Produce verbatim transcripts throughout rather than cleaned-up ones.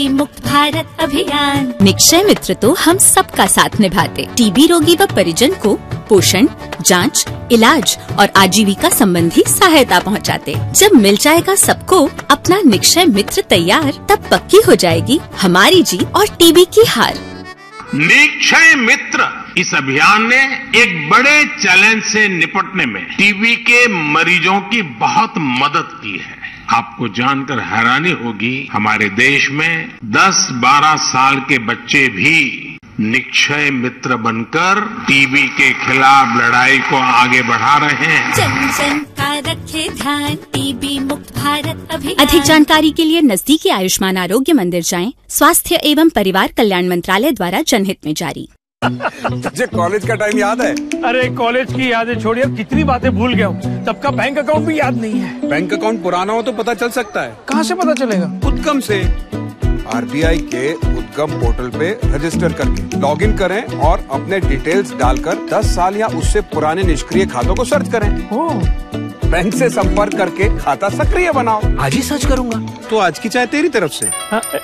मुक्त भारत अभियान। निक्षय मित्र तो हम सबका साथ निभाते, टीबी रोगी व परिजन को पोषण, जांच, इलाज और आजीविका संबंधी सहायता पहुंचाते। जब मिल जाएगा सबको अपना निक्षय मित्र तैयार, तब पक्की हो जाएगी हमारी जीत और टीबी की हार। निक्षय मित्र इस अभियान ने एक बड़े चैलेंज से निपटने में टीबी के मरीजों की बहुत मदद की है। आपको जानकर हैरानी होगी, हमारे देश में दस बारह साल के बच्चे भी निक्षय मित्र बनकर टीबी के खिलाफ लड़ाई को आगे बढ़ा रहे हैं। जन जन का रखे ध्यान, टीबी मुक्त भारत अभियान। अधिक जानकारी के लिए नजदीकी आयुष्मान आरोग्य मंदिर जाएं। स्वास्थ्य एवं परिवार कल्याण मंत्रालय द्वारा जनहित में जारी। तुझे कॉलेज का टाइम याद है? अरे कॉलेज की यादें छोड़िए, कितनी बातें भूल गया हूँ। तब का बैंक अकाउंट भी याद नहीं है। बैंक अकाउंट पुराना हो तो पता चल सकता है। कहाँ से पता चलेगा? उद्गम से। आरबीआई के उद्गम पोर्टल पे रजिस्टर करके लॉगिन करें और अपने डिटेल्स डालकर दस साल या उससे पुराने निष्क्रिय खातों को सर्च करें। ओह, बैंक से संपर्क करके खाता सक्रिय बनाओ। आज ही सर्च करूंगा। तो आज की चाय तेरी तरफ से।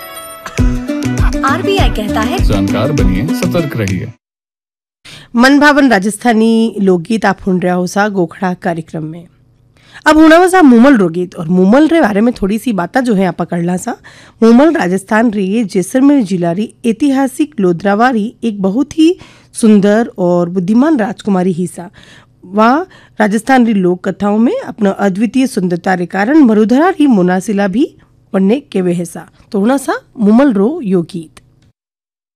आरबीआई कहता है जानकार बनिए, सतर्क रहिए। मनभावन राजस्थानी लोकगीत आप सुन रहा हो सा गोखड़ा कार्यक्रम में। अब हुणावा सा मूमल रो गीत, और मूमल रे बारे में थोड़ी सी बातें जो है आप पकड़ला सा। मूमल राजस्थान रे जैसलमेर जिला री ऐतिहासिक लोधरावारी एक बहुत ही सुंदर और बुद्धिमान राजकुमारी हिस्सा। वहाँ राजस्थान री लोक कथाओं में अपना अद्वितीय सुंदरता के कारण मरुधरा री मुनासिला भी पढ़ने के वे हिस्सा। तो हुणा सा मूमल रो यो गीत।